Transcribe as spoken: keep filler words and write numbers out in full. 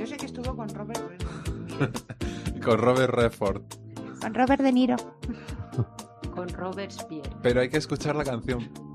Yo sé que estuvo con Robert Redford. Con Robert Redford. Con Robert De Niro. Con Robespierre. Pero hay que escuchar la canción.